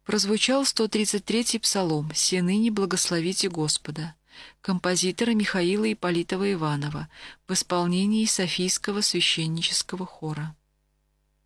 Прозвучал 133-й псалом «Се ныне благословите Господа» композитора Михаила Ипполитова Иванова в исполнении Софийского священнического хора.